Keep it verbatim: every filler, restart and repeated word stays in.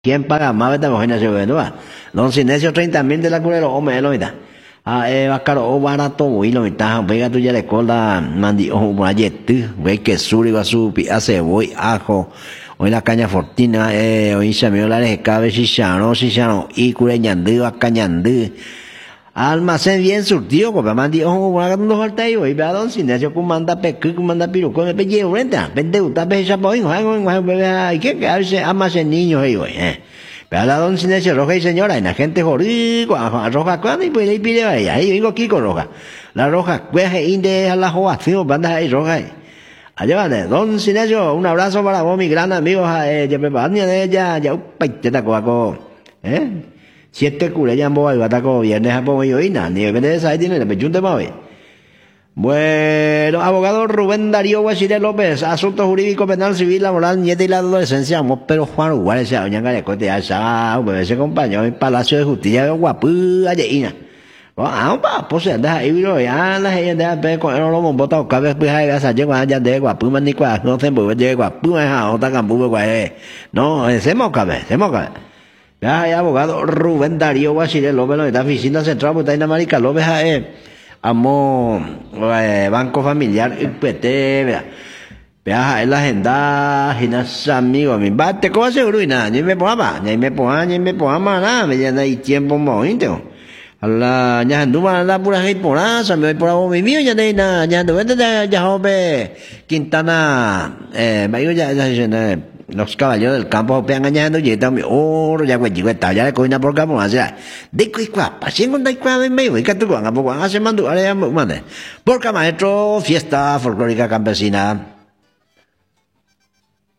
¿Quién paga más? Vete a coger ese bueno, va. Don Sinesio treinta mil de la culero, hombre, lo mira. Ah, eh, va caro, o barato, güey, lo mira. Pega tu ya le cola, mandi, ojo, una yetu, güey, que suri, va su, hace, voy, ajo. Hoy la caña fortina, eh, hoy se me la de cabe, si chano, si chano, y cure ñandú, a cañandú. Almacén bien surtido, copa, mandi, ojo, una no falta ahí, güey, vea, don Sinesio, comanda pecu, comanda piru, con el pellejo, renta, vende, usted ve, chapo, hijo, hay que quedarse, almacén niños ahí, güey, eh. Pero la don Sinesio Roja y señora, y la gente jodido, roja, cuando y pues ahí pide ahí, ahí vengo aquí con roja. La roja, pues inde a la jovación, banda ahí roja. Allá va, don Sinesio, un abrazo para vos, mi gran amigo, eh, ya preparando de ella, ya, upa, te taco, aco, eh. Siete cules ya en boa, y va a taco, viernes a poco, y hoy nada, ni que te des ahí, tiene, le pechunte más hoy. Bueno, abogado Rubén Darío Guachile López, asunto jurídico penal civil laboral, nieta y la adolescencia, vamos, pero Juan Ugual, ese doña Garecote, ya esa, pues ese compañero en Palacio de Justicia de Guapú, allá, ah, pa, pues anda ahí, bro, ya la gente de pe con el lomo bota o cabe pues ahí esa llegua ya de Guapú, man ni cua, no se puede de Guapú, esa otra campo, pues, no, ese mocabe, ese mocabe. Ya, ya, abogado Rubén Darío Guachile López, lo de la oficina central, pues está en América López, eh. Amo eh, banco familiar I P T, vea. Vea, es la agenda, ginas amigos, mi bate, ¿cómo se gruina? Ni me ponga, ni me ponga, ni me ponga más nada, me ya no hay tiempo movimiento. Allah, ya andu la pura hay por nada, se me voy por algo mi mío, ya de nada, ya andu, ya, ya, joven, Quintana, eh, me digo ya, ya, ya, los caballeros del campo pean engañando y están oro ya güey ya ya le coina por campo o sea de qué cua pasión con de cua de medio y que tú van a poco hace mando ahora ya mande por maestro fiesta folclórica campesina